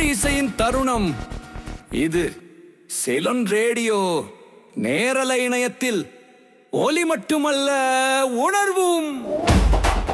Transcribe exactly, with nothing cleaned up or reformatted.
Melody இசையின் தருணம் இது. சிலோன் ரேடியோ நேரலை இணையத்தில் ஒலி மட்டுமல்ல, உணர்வும்.